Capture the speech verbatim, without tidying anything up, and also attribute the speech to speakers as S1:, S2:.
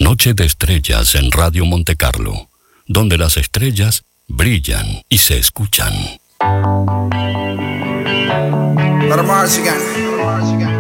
S1: Noche de Estrellas en Radio Monte Carlo, donde las estrellas brillan y se escuchan.
S2: Let 'em march again.